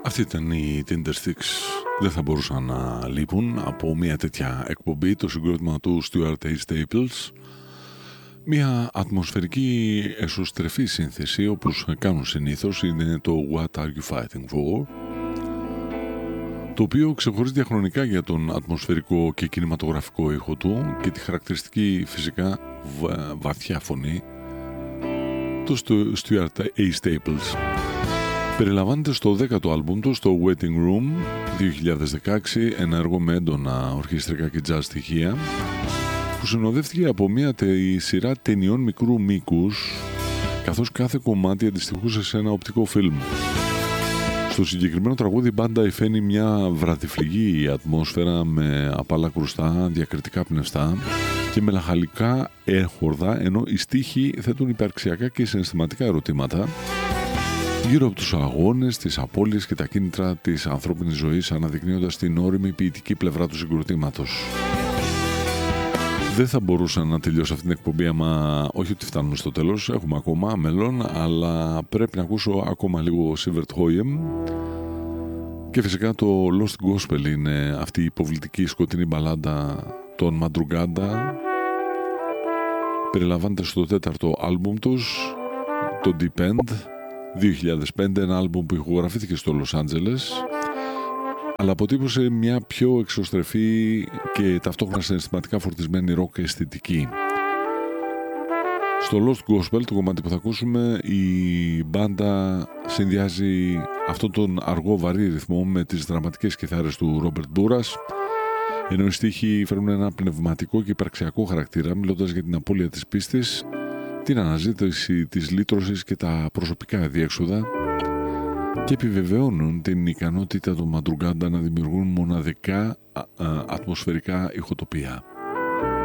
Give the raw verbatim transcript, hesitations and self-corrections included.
Αυτή ήταν η Tindersticks. Δεν θα μπορούσαν να λείπουν από μια τέτοια εκπομπή, το συγκρότημα του Stuart A. Staples. Μια ατμοσφαιρική εσωστρεφή σύνθεση, όπως κάνουν συνήθως, είναι το What Are You Fighting For, το οποίο ξεχωρίζει διαχρονικά για τον ατμοσφαιρικό και κινηματογραφικό ήχο του και τη χαρακτηριστική φυσικά βα- βαθιά φωνή του Stuart A. Staples. Περιλαμβάνεται στο δέκατο άλμπουμ του, στο Waiting Room δύο χιλιάδες δεκαέξι, ένα έργο με έντονα ορχιστρικά και jazz στοιχεία, που συνοδεύτηκε από μια τε, σειρά ταινιών μικρού μήκους, καθώς κάθε κομμάτι αντιστοιχούσε σε ένα οπτικό φιλμ. Στο συγκεκριμένο τραγούδι η μπάντα υφαίνει μια βραδιφλυγή ατμόσφαιρα με απαλά κρουστά, διακριτικά πνευστά και μελαγχολικά έχορδα, ενώ οι στίχοι θέτουν υπαρξιακά και συναισθηματικά ερωτήματα γύρω από τους αγώνες, τις απώλειες και τα κίνητρα της ανθρώπινης ζωής, αναδεικνύοντας την όριμη ποιητική πλευρά του συγκροτήματος. Δεν θα μπορούσα να τελειώσω αυτή την εκπομπή άμα όχι ότι φτάνουμε στο τέλος, έχουμε ακόμα μέλλον, αλλά πρέπει να ακούσω ακόμα λίγο Sivert Høyem και φυσικά το Lost Gospel είναι αυτή η υποβλητική σκοτεινή μπαλάντα των Madrugada. Περιλαμβάνεται στο τέταρτο άλμπουμ τους, το Deep End δύο χιλιάδες πέντε, ένα άλμπουμ που ηχογραφήθηκε στο Λος Άντζελες, αλλά αποτύπωσε μια πιο εξωστρεφή και ταυτόχρονα συναισθηματικά φορτισμένη ροκ αισθητική. Στο Lost Gospel, το κομμάτι που θα ακούσουμε, η μπάντα συνδυάζει αυτόν τον αργό βαρύ ρυθμό με τις δραματικές κιθάρες του Ρόμπερτ Μπούρας, ενώ οι στίχοι φέρνουν ένα πνευματικό και υπαρξιακό χαρακτήρα, μιλώντας για την απώλεια της πίστης, την αναζήτηση της λύτρωσης και τα προσωπικά διέξοδα, και επιβεβαιώνουν την ικανότητα των Madrugada να δημιουργούν μοναδικά α, α, ατμοσφαιρικά ηχοτοπία.